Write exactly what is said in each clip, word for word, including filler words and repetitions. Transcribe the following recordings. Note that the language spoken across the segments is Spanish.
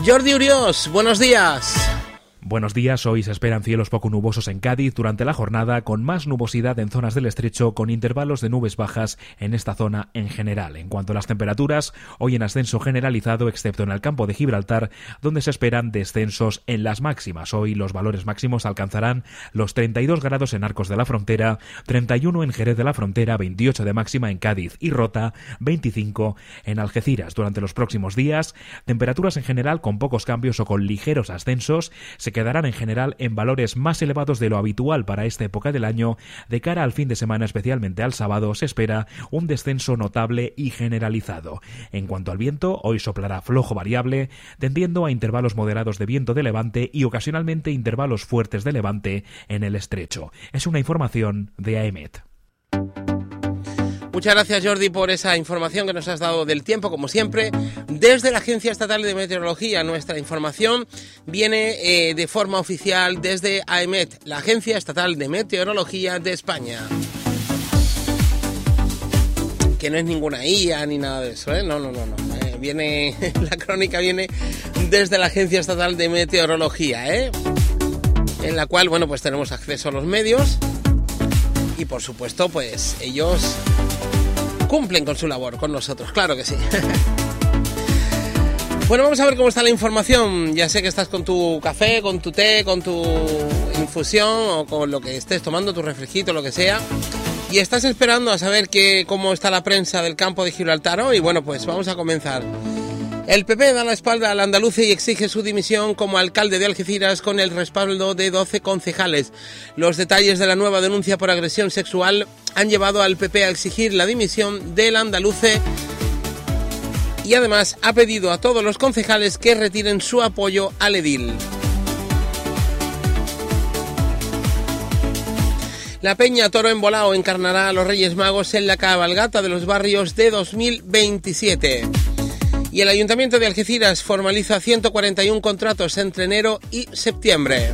Jordi Uriós, buenos días. Buenos días, hoy se esperan cielos poco nubosos en Cádiz durante la jornada, con más nubosidad en zonas del estrecho, con intervalos de nubes bajas en esta zona en general. En cuanto a las temperaturas, hoy en ascenso generalizado, excepto en el campo de Gibraltar, donde se esperan descensos en las máximas. Hoy los valores máximos alcanzarán los treinta y dos grados en Arcos de la Frontera, treinta y uno en Jerez de la Frontera, veintiocho de máxima en Cádiz y Rota, veinticinco en Algeciras. Durante los próximos días, temperaturas en general con pocos cambios o con ligeros ascensos, se quedarán en general en valores más elevados de lo habitual para esta época del año. De cara al fin de semana, especialmente al sábado, se espera un descenso notable y generalizado. En cuanto al viento, hoy soplará flojo variable, tendiendo a intervalos moderados de viento de levante y ocasionalmente intervalos fuertes de levante en el estrecho. Es una información de AEMET. Muchas gracias, Jordi, por esa información que nos has dado del tiempo, como siempre. Desde la Agencia Estatal de Meteorología, nuestra información viene eh, de forma oficial desde AEMET, la Agencia Estatal de Meteorología de España. Que no es ninguna I A ni nada de eso, ¿eh? No, no, no, no. Eh, viene, la crónica viene desde la Agencia Estatal de Meteorología, ¿eh? En la cual, bueno, pues tenemos acceso a los medios y, por supuesto, pues ellos cumplen con su labor, con nosotros, claro que sí. Bueno, vamos a ver cómo está la información. Ya sé que estás con tu café, con tu té, con tu infusión o con lo que estés tomando, tu refresquito, lo que sea, y estás esperando a saber que, cómo está la prensa del campo de Gibraltar hoy. Bueno, pues vamos a comenzar. El P P da la espalda al andaluce y exige su dimisión como alcalde de Algeciras con el respaldo de doce concejales. Los detalles de la nueva denuncia por agresión sexual han llevado al P P a exigir la dimisión del andaluce y además ha pedido a todos los concejales que retiren su apoyo al edil. La Peña Toro Embolao encarnará a los Reyes Magos en la cabalgata de los barrios de dos mil veintisiete. Y el Ayuntamiento de Algeciras formaliza ciento cuarenta y uno contratos entre enero y septiembre.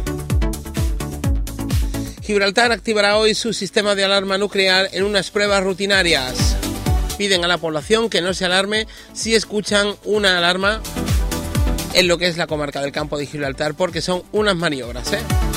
Gibraltar activará hoy su sistema de alarma nuclear en unas pruebas rutinarias. Piden a la población que no se alarme si escuchan una alarma en lo que es la comarca del campo de Gibraltar, porque son unas maniobras, ¿eh?